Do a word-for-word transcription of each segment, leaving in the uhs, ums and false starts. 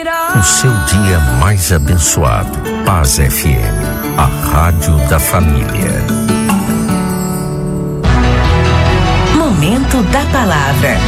O seu dia mais abençoado. Paz F M, a rádio da família. Momento da palavra.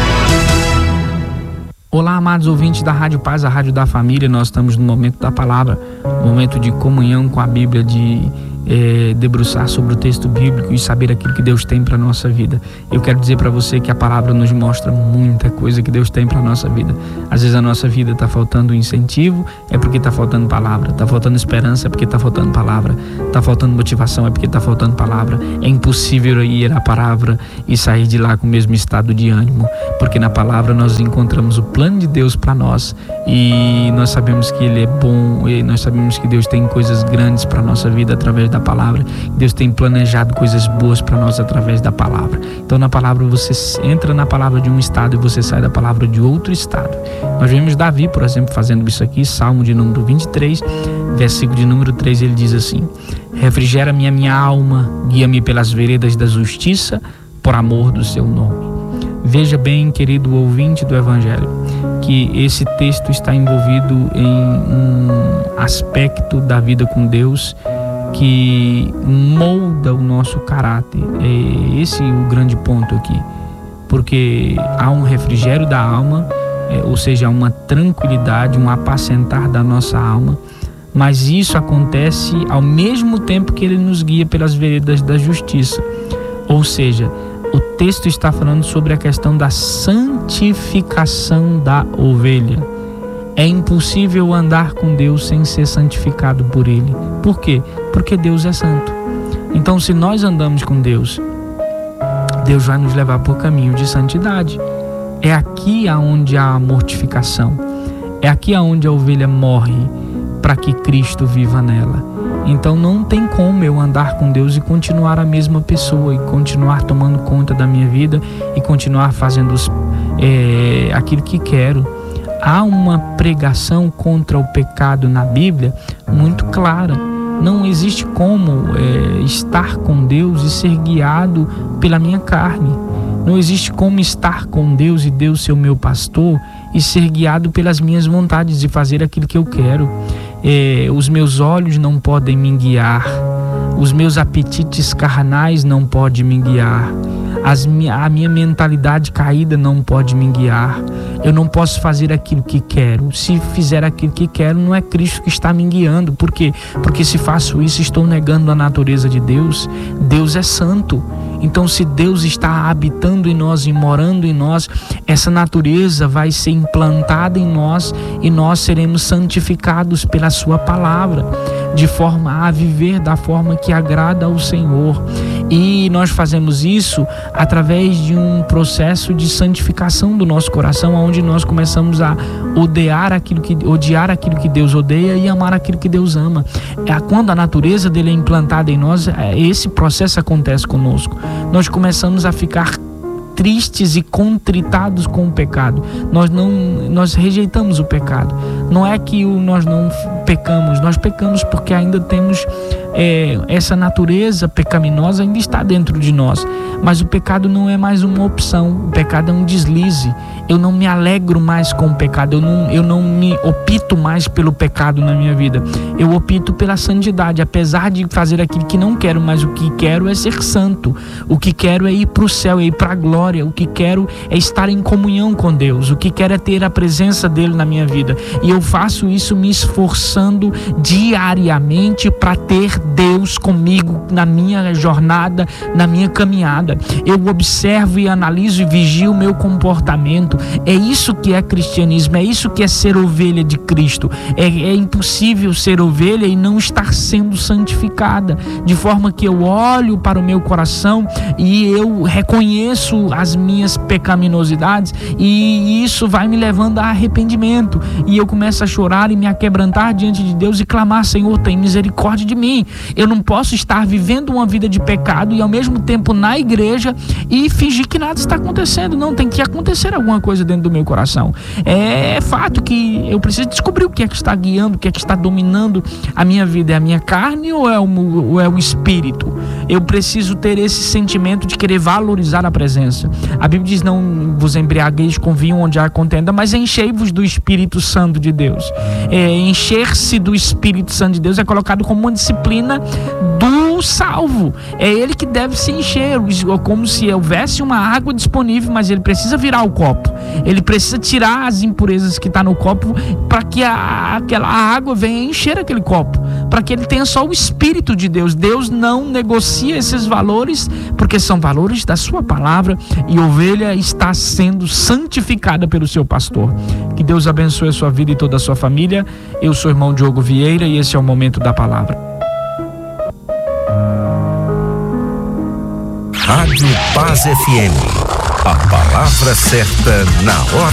Olá, amados ouvintes da Rádio Paz, a rádio da família. Nós estamos no momento da palavra, momento de comunhão com a Bíblia, de é, debruçar sobre o texto bíblico e saber aquilo que Deus tem para a nossa vida. Eu quero dizer para você que a palavra nos mostra muita coisa que Deus tem para a nossa vida. Às vezes a nossa vida está faltando incentivo, é porque está faltando palavra. Está faltando esperança, é porque está faltando palavra. Está faltando motivação, é porque está faltando palavra. É impossível ir à palavra e sair de lá com o mesmo estado de ânimo, porque na palavra nós encontramos o plano de Deus para nós, e nós sabemos que Ele é bom, e nós sabemos que Deus tem coisas grandes para a nossa vida através da palavra. Deus tem planejado coisas boas para nós através da palavra. Então na palavra você entra na palavra de um estado e você sai da palavra de outro estado. Nós vemos Davi, por exemplo, fazendo isso aqui. Salmo de número vinte e três, versículo de número três, ele diz assim: refrigera-me a minha alma, guia-me pelas veredas da justiça, por amor do seu nome. Veja bem, querido ouvinte do Evangelho, que esse texto está envolvido em um aspecto da vida com Deus que molda o nosso caráter. É esse o grande ponto aqui, porque há um refrigério da alma, é, ou seja, uma tranquilidade, um apacentar da nossa alma, mas isso acontece ao mesmo tempo que Ele nos guia pelas veredas da justiça. Ou seja, o texto está falando sobre a questão da santificação da ovelha. É impossível andar com Deus sem ser santificado por Ele. Por quê? Porque Deus é santo. Então, se nós andamos com Deus, Deus vai nos levar por caminho de santidade. É aqui aonde há a mortificação. É aqui aonde a ovelha morre para que Cristo viva nela. Então não tem como eu andar com Deus e continuar a mesma pessoa, e continuar tomando conta da minha vida e continuar fazendo é, aquilo que quero. Há uma pregação contra o pecado na Bíblia muito clara. Não existe como é, estar com Deus e ser guiado pela minha carne. Não existe como estar com Deus e Deus ser o meu pastor e ser guiado pelas minhas vontades e fazer aquilo que eu quero. É, os meus olhos não podem me guiar, os meus apetites carnais não podem me guiar, As, a minha mentalidade caída não pode me guiar. Eu não posso fazer aquilo que quero. Se fizer aquilo que quero, não é Cristo que está me guiando. Por quê? Porque se faço isso, estou negando a natureza de Deus. Deus é santo. Então, se Deus está habitando em nós e morando em nós, essa natureza vai ser implantada em nós e nós seremos santificados pela sua palavra, de forma a viver da forma que agrada ao Senhor. E nós fazemos isso através de um processo de santificação do nosso coração, onde nós começamos a odiar aquilo que, odiar aquilo que Deus odeia e amar aquilo que Deus ama. É quando a natureza dele é implantada em nós, esse processo acontece conosco. Nós começamos a ficar tristes e contritados com o pecado. Nós não, nós rejeitamos o pecado. Não é que o, nós não pecamos, nós pecamos porque ainda temos é, essa natureza pecaminosa ainda está dentro de nós. Mas o pecado não é mais uma opção. O pecado é um deslize. Eu não me alegro mais com o pecado. Eu não, eu não me opto mais pelo pecado na minha vida. Eu opto pela santidade. Apesar de fazer aquilo que não quero, mas o que quero é ser santo. O que quero é ir para o céu, é ir para a glória. O que quero é estar em comunhão com Deus. O que quero é ter a presença dele na minha vida. E eu faço isso me esforçando diariamente para ter Deus comigo na minha jornada, na minha caminhada. Eu observo e analiso e vigio o meu comportamento. É isso que é cristianismo, é isso que é ser ovelha de Cristo. É, é impossível ser ovelha e não estar sendo santificada, de forma que eu olho para o meu coração e eu reconheço as minhas pecaminosidades, e isso vai me levando a arrependimento, e eu começo a chorar e me aquebrantar diante de Deus e clamar: Senhor, tem misericórdia de mim, Eu não posso estar vivendo uma vida de pecado e ao mesmo tempo na igreja e fingir que nada está acontecendo. Não, tem que acontecer alguma coisa dentro do meu coração. É fato que eu preciso descobrir o que é que está guiando, o que é que está dominando a minha vida. É a minha carne ou é o, ou é o espírito? Eu preciso ter esse sentimento de querer valorizar a presença. A Bíblia diz: não vos embriagueis com vinho onde há contenda, mas enchei-vos do Espírito Santo de Deus. É, encher-se do Espírito Santo de Deus é colocado como uma disciplina do salvo. É ele que deve se encher, como se houvesse uma água disponível, mas ele precisa virar o copo. Ele precisa tirar as impurezas que está no copo para que a, aquela água venha encher aquele copo, para que ele tenha só o Espírito de Deus. Deus não negocia esses valores, porque são valores da sua palavra, e a ovelha está sendo santificada pelo seu pastor. Que Deus abençoe a sua vida e toda a sua família. Eu sou o irmão Diogo Vieira e esse é o Momento da Palavra. Rádio Paz F M. A palavra certa na hora.